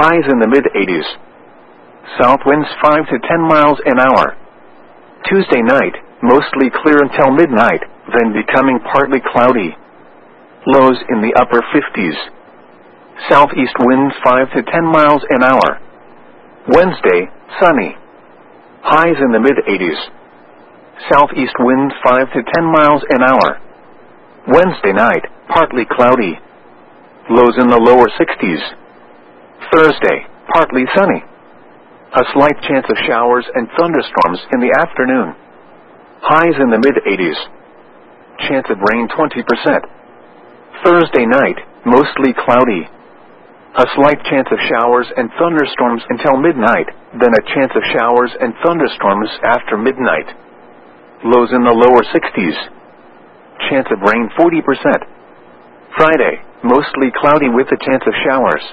Highs in the mid-80s. South winds 5 to 10 miles an hour. Tuesday night, mostly clear until midnight, then becoming partly cloudy. Lows in the upper 50s. Southeast winds 5 to 10 miles an hour. Wednesday, sunny. Highs in the mid-80s. Southeast winds 5 to 10 miles an hour. Wednesday night, partly cloudy. Lows in the lower 60s. Thursday, partly sunny. A slight chance of showers and thunderstorms in the afternoon. Highs in the mid-80s. Chance of rain 20%. Thursday night, mostly cloudy. A slight chance of showers and thunderstorms until midnight, then a chance of showers and thunderstorms after midnight. Lows in the lower 60s. Chance of rain 40%. Friday, mostly cloudy with a chance of showers.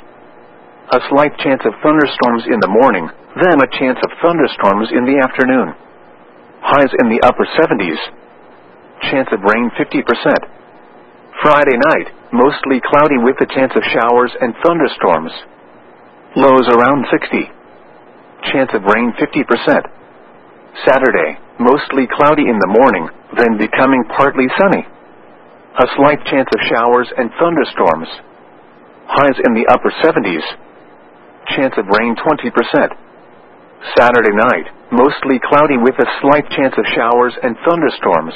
A slight chance of thunderstorms in the morning, then a chance of thunderstorms in the afternoon. Highs in the upper 70s. Chance of rain 50%. Friday night, mostly cloudy with a chance of showers and thunderstorms. Lows around 60. Chance of rain 50%. Saturday, mostly cloudy in the morning, then becoming partly sunny. A slight chance of showers and thunderstorms. Highs in the upper 70s. Chance of rain 20%. Saturday night, mostly cloudy with a slight chance of showers and thunderstorms.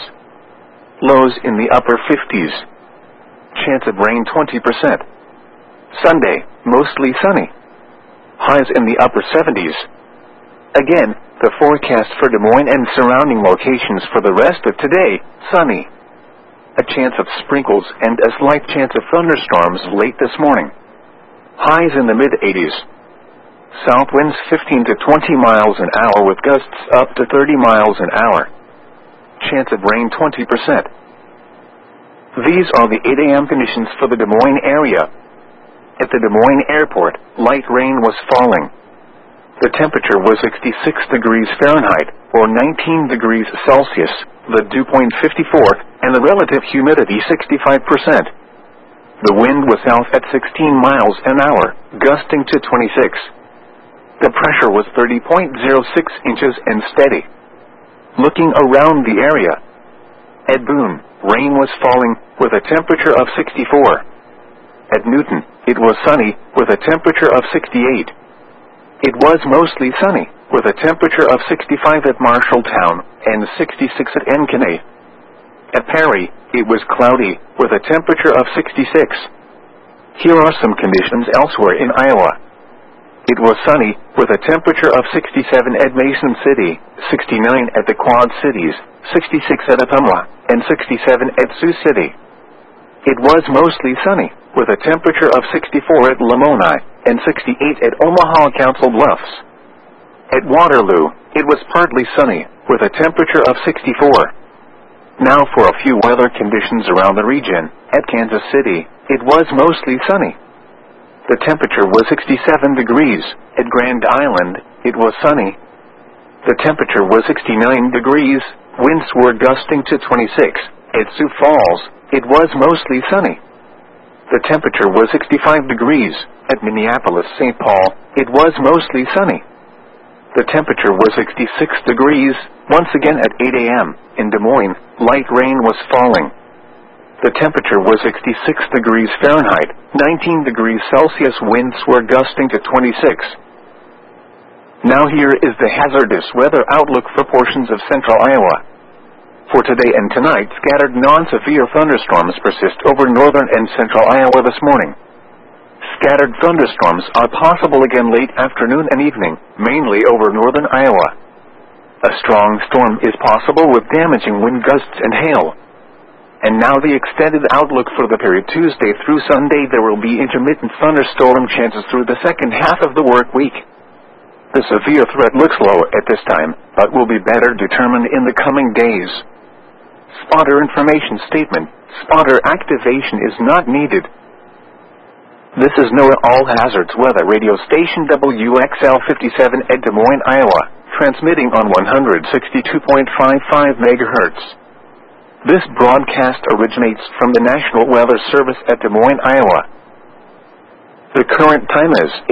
Lows in the upper 50s. Chance of rain 20%. Sunday, mostly sunny. Highs in the upper 70s. Again, the forecast for Des Moines and surrounding locations for the rest of today, sunny. A chance of sprinkles and a slight chance of thunderstorms late this morning. Highs in the mid-80s. South winds 15 to 20 miles an hour with gusts up to 30 miles an hour. Chance of rain 20%. These are the 8 a.m. conditions for the Des Moines area. At the Des Moines airport, light rain was falling. The temperature was 66 degrees Fahrenheit, or 19 degrees Celsius, the dew point 54, and the relative humidity 65%. The wind was south at 16 miles an hour, gusting to 26. The pressure was 30.06 inches and steady. Looking around the area, at Boone, rain was falling with a temperature of 64. At Newton, it was sunny with a temperature of 68. It was mostly sunny with a temperature of 65 at Marshalltown and 66 at Ankeny. At Perry, it was cloudy with a temperature of 66. Here are some conditions elsewhere in Iowa. It was sunny with a temperature of 67 at Mason City, 69 at the Quad Cities, 66 at Ottumwa, and 67 at Sioux City. It was mostly sunny with a temperature of 64 at Lamoni and 68 at Omaha Council Bluffs. At Waterloo, it was partly sunny with a temperature of 64. Now for a few weather conditions around the region. At Kansas City, it was mostly sunny. The temperature was 67 degrees. At Grand Island, it was sunny. The temperature was 69 degrees. Winds were gusting to 26. At Sioux Falls, it was mostly sunny. The temperature was 65 degrees. At Minneapolis-St. Paul, it was mostly sunny. The temperature was 66 degrees. Once again at 8 a.m. in Des Moines, light rain was falling. The temperature was 66 degrees Fahrenheit, 19 degrees Celsius. Winds were gusting to 26. Now here is the hazardous weather outlook for portions of central Iowa. For today and tonight, scattered non-severe thunderstorms persist over northern and central Iowa this morning. Scattered thunderstorms are possible again late afternoon and evening, mainly over northern Iowa. A strong storm is possible with damaging wind gusts and hail. And now the extended outlook for the period Tuesday through Sunday. There will be intermittent thunderstorm chances through the second half of the work week. The severe threat looks low at this time, but will be better determined in the coming days. Spotter information statement. Spotter activation is not needed. This is NOAA All Hazards Weather Radio Station WXL 57 at Des Moines, Iowa, transmitting on 162.55 MHz. This broadcast originates from the National Weather Service at Des Moines, Iowa. The current time is